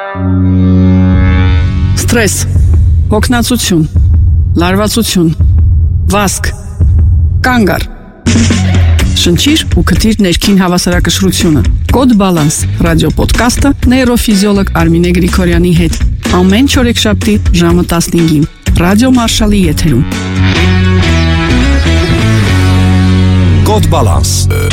Ստրես, հոգնածություն, լարվածություն, վազք, կանգ առ։ Շնչիր ու քթիր ներքին հավասարակշռությունը։ Կոդ Բալանս ռադիոպոդքասթը նեյրոֆիզիոլոգ Արմինե Գրիգորյանի հետ։ Ամեն չորեքշաբթի ժամը 15-ին Ռադիո Մարշալի եթերում։ Կոդ Բալանս